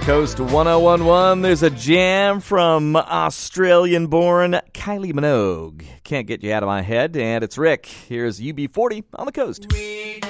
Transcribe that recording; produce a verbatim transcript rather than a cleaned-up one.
Coast one oh one one, there's a jam from Australian-born Kylie Minogue. Can't get you out of my head, and it's Rick. Here's U B forty on the Coast.